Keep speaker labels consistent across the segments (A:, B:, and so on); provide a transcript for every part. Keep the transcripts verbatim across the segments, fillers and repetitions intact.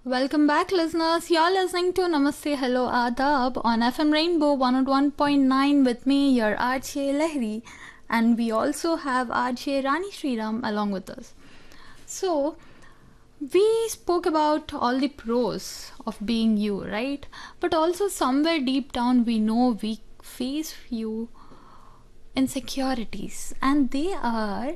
A: Welcome back, listeners. You're listening to Namaste Hello Adab on F M Rainbow one oh one point nine with me, your R J Lahiri, and we also have R J Rani Sriram along with us. So, we spoke about all the pros of being you, right? But also, somewhere deep down, we know we face few insecurities, and they are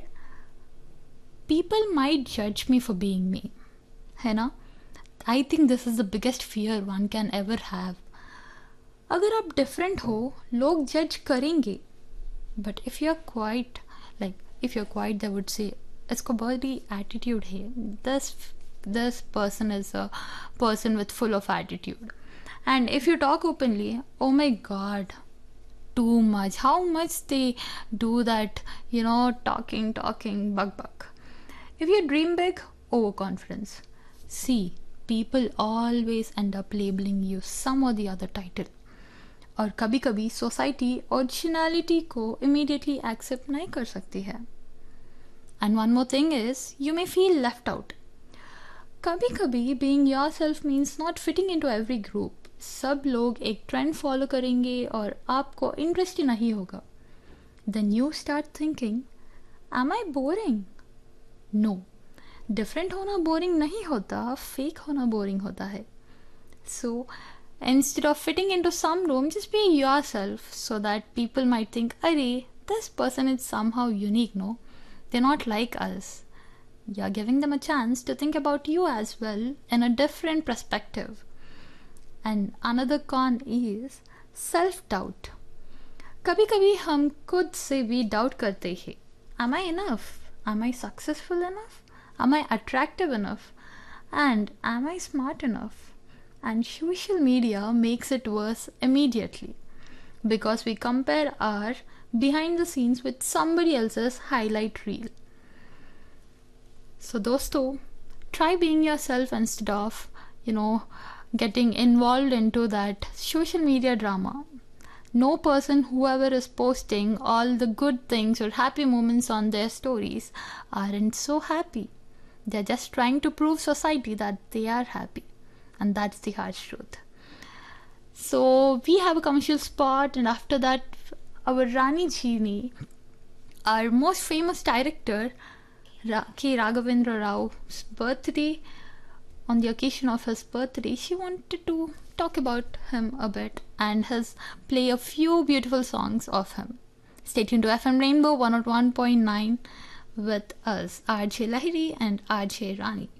A: people might judge me for being me. है ना? I think this is the biggest fear one can ever have. अगर आप different हो, लोग judge करेंगे. But if you're quite, like, if you're quite, they would say, इसको बड़ी attitude है. This, this person is a person with full of attitude. And if you talk openly, oh my god, too much. How much they do that, you know, talking, talking, bug, bug. If you dream big, overconfidence. See, people always end up labeling you some or the other title. और कभी कभी society originality को immediately accept नहीं कर सकती है. And one more thing is, you may feel left out. कभी कभी being yourself means not fitting into every group. सब लोग एक ट्रेंड फॉलो करेंगे और आपको इंटरेस्ट ही नहीं होगा. Then you start thinking, am I boring? No. Different होना बोरिंग नहीं होता, फेक होना बोरिंग होता है. So instead of fitting into some room, just be yourself so that people might think, अरे this person is somehow unique. No, they not like us. You are giving them a chance to think about you as well in a different perspective. And another con is self-doubt. कभी कभी हम खुद से भी doubt करते हैं. Am I enough? Am I successful enough? Am I attractive enough? And am I smart enough? And social media makes it worse immediately because we compare our behind the scenes with somebody else's highlight reel. So dosto, try being yourself instead of, you know, getting involved into that social media drama. No person, whoever is posting all the good things or happy moments on their stories, aren't so happy. They're just trying to prove society that they are happy. And that's the harsh truth. So we have a commercial spot, and after that, our Rani Jini, our most famous director, Ra- K. Raghavendra Rao's birthday, on the occasion of his birthday, she wanted to talk about him a bit and has play a few beautiful songs of him. Stay tuned to F M Rainbow one oh one point nine with us, R J Lahiri and R J Rani.